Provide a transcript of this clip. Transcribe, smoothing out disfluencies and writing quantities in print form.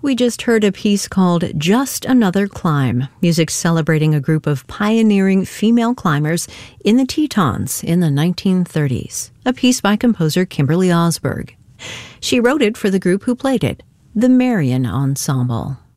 We just heard a piece called Just Another Climb, music celebrating a group of pioneering female climbers in the Tetons in the 1930s, a piece by composer Kimberly Osberg. She wrote it for the group who played it, the Marian Ensemble.